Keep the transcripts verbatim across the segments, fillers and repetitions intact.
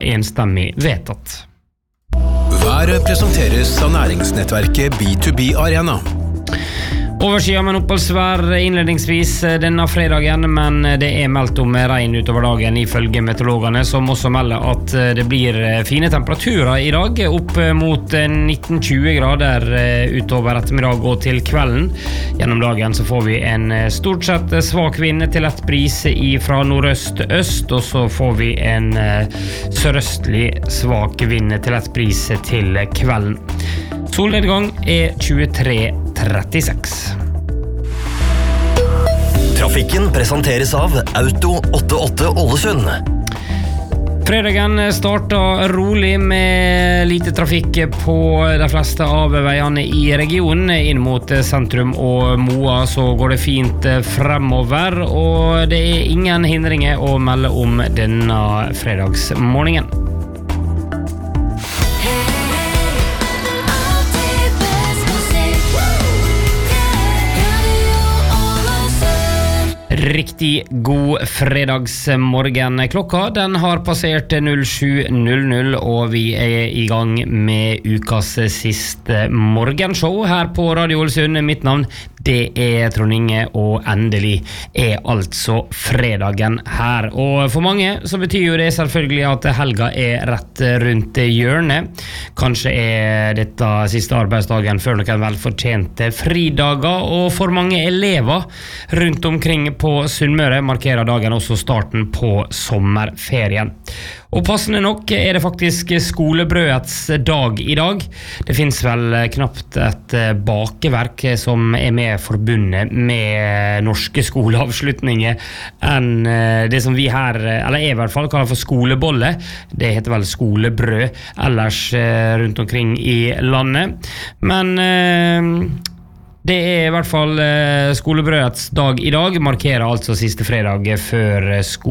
enstemmig vedtatt. Været presenteres av næringsnettverket B to B Arena. Overskyet med oppholdsvær innledningsvis denne fredagen, men det er meldt om regn utover dagen ifølge meteorologene, som også melder at det blir fine temperaturer i dag, opp mot nitten til tjue grader utover ettermiddag og til kvelden. Gjennom dagen så får vi en stort sett svak vind til lett bris fra nordøst-øst, og så får vi en sørøstlig svak vind til lett bris til kvelden. Solnedgang er tjuetre trettiseks. Trafikken presenteres av Auto åttiåtte Ålesund. Fredagen startet rolig med lite trafikk på de fleste av veiene i regionen. Inn mot sentrum og Moa så går det fint fremover, og det er ingen hindringer å melde om denne fredagsmorgenen. Riktig god fredagsmorgen. Klokka den har passert null sju null null, og vi er i gang med ukas siste morgenshow her på Radio Ålesund. Mitt navn, det er Trond Inge, og endelig er altså fredagen her. Og for mange så betyr jo det selvfølgelig at helga er rett rundt hjørnet. Kanskje er dette siste arbeidsdagen før noen velfortjente fridager, og for mange elever rundt omkring på Sunnmøre markerer dagen også starten på sommerferien. Og passende nok er det faktisk skolebrødets dag i dag. Det finnes vel knapt et bakeverk som er mer forbundet med norske skoleavslutninger enn det som vi her, eller jeg i hvert fall, kaller for skolebolle. Det heter vel skolebrød ellers rundt omkring i landet. Men det er i hvert fall skolebrødets dag i dag, markerer altså siste fredag før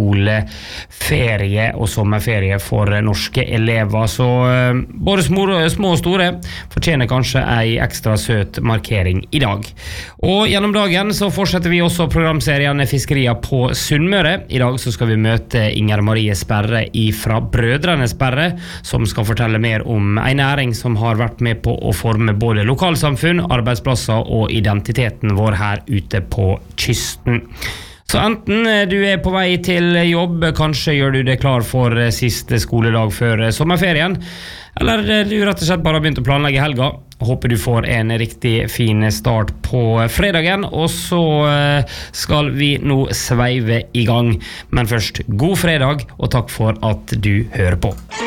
skoleferie og sommerferie for norske elever. Så både små og store fortjener kanskje en ekstra søt markering i dag. Og gjennom dagen så fortsetter vi også programserien Fiskerier på Sunnmøre. I dag så skal vi møte Inger Marie Sperre fra Brødrene Sperre, som skal fortelle mer om en næring som har vært med på å forme både lokalsamfunn, arbeidsplasser og identiteten vår her ute på kysten. Så enten du er på vei til jobb, kanskje gjør du det klar for siste skoledag før sommerferien, eller du rett og slett bare har begynt å planlegge helga. Håper du får en riktig fin start på fredagen, og så skal vi nå sveive i gang. Men først, god fredag, og takk for at du hører på.